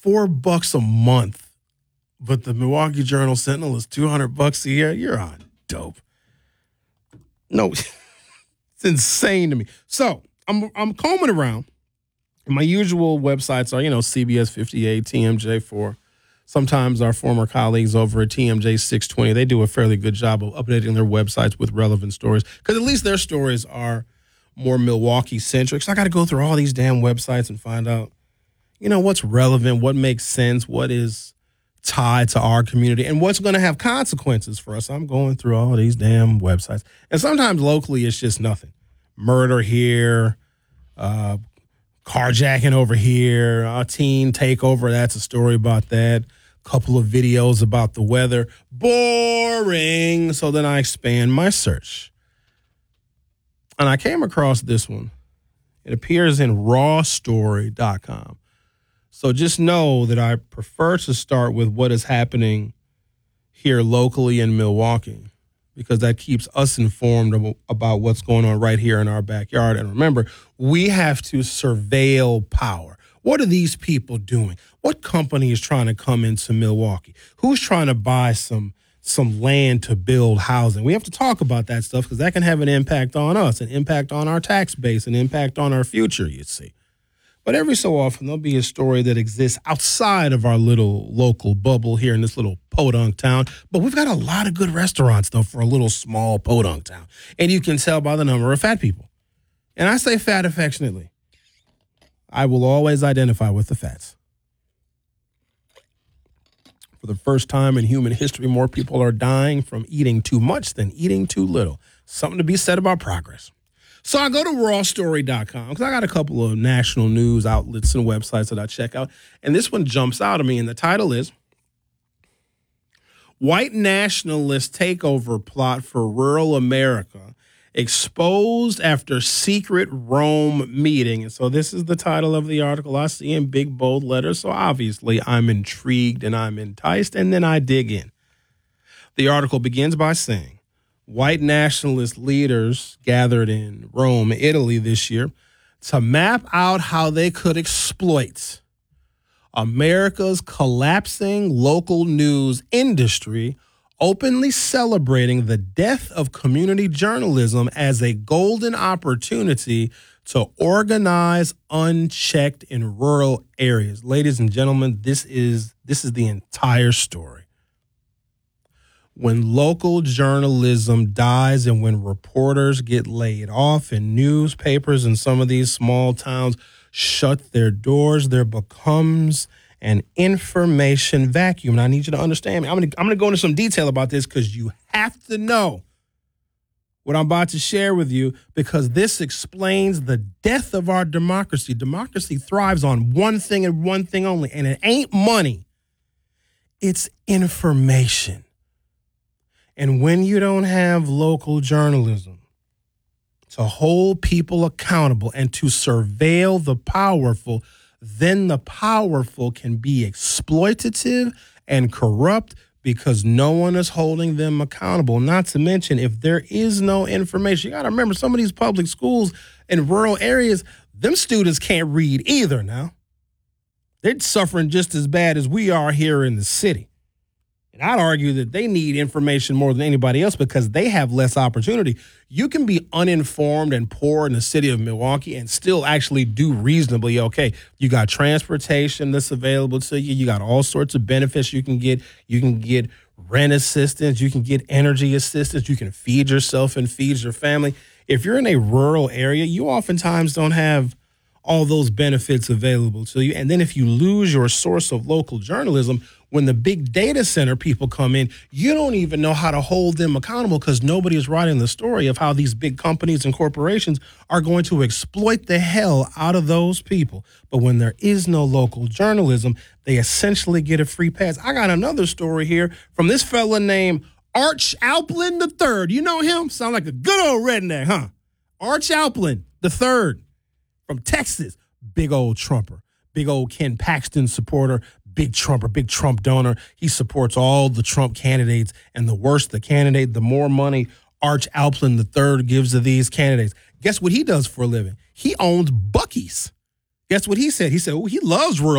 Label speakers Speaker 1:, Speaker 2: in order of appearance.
Speaker 1: $4 a month, but the Milwaukee Journal Sentinel is $200 a year. You're on dope. No, it's insane to me. So I'm combing around. My usual websites are, CBS 58, TMJ4. Sometimes our former colleagues over at TMJ 620, they do a fairly good job of updating their websites with relevant stories because at least their stories are more Milwaukee-centric. So I got to go through all these damn websites and find out, what's relevant, what makes sense, what is tied to our community, and what's going to have consequences for us. I'm going through all these damn websites. And sometimes locally it's just nothing. Murder here, carjacking over here, a teen takeover, that's a story about that. Couple of videos about the weather. Boring. So then I expand my search. And I came across this one. It appears in rawstory.com. So just know that I prefer to start with what is happening here locally in Milwaukee because that keeps us informed about what's going on right here in our backyard. And remember, we have to surveil power. What are these people doing? What company is trying to come into Milwaukee? Who's trying to buy some land to build housing? We have to talk about that stuff because that can have an impact on us, an impact on our tax base, an impact on our future, you see. But every so often, there'll be a story that exists outside of our little local bubble here in this little podunk town. But we've got a lot of good restaurants, though, for a little small podunk town. And you can tell by the number of fat people. And I say fat affectionately. I will always identify with the fats. For the first time in human history, more people are dying from eating too much than eating too little. Something to be said about progress. So I go to rawstory.com because I got a couple of national news outlets and websites that I check out. And this one jumps out at me, and the title is White Nationalist Takeover Plot for Rural America Exposed After Secret Rome Meeting. And so this is the title of the article I see in big, bold letters. So obviously I'm intrigued and I'm enticed, and then I dig in. The article begins by saying, white nationalist leaders gathered in Rome, Italy this year to map out how they could exploit America's collapsing local news industry, openly celebrating the death of community journalism as a golden opportunity to organize unchecked in rural areas. Ladies and gentlemen, this is the entire story. When local journalism dies and when reporters get laid off and newspapers in some of these small towns shut their doors, there becomes an information vacuum. And I need you to understand me. I'm going to go into some detail about this because you have to know what I'm about to share with you because this explains the death of our democracy. Democracy thrives on one thing and one thing only, and it ain't money. It's information. And when you don't have local journalism to hold people accountable and to surveil the powerful, then the powerful can be exploitative and corrupt because no one is holding them accountable. Not to mention, if there is no information, you got to remember some of these public schools in rural areas, them students can't read either now. They're suffering just as bad as we are here in the city. And I'd argue that they need information more than anybody else because they have less opportunity. You can be uninformed and poor in the city of Milwaukee and still actually do reasonably okay. You got transportation that's available to you. You got all sorts of benefits you can get. You can get rent assistance. You can get energy assistance. You can feed yourself and feed your family. If you're in a rural area, you oftentimes don't have all those benefits available to you. And then if you lose your source of local journalism, when the big data center people come in, you don't even know how to hold them accountable because nobody is writing the story of how these big companies and corporations are going to exploit the hell out of those people. But when there is no local journalism, they essentially get a free pass. I got another story here from this fella named Arch Alplin III. You know him? Sound like a good old redneck, huh? Arch Alplin III from Texas. Big old Trumper. Big old Ken Paxton supporter. Big Trumper, big Trump donor. He supports all the Trump candidates, and the worse the candidate, the more money Arch Alplin III gives to these candidates. Guess what he does for a living? He owns Buc-ee's. Guess what he said? He said, he loves rural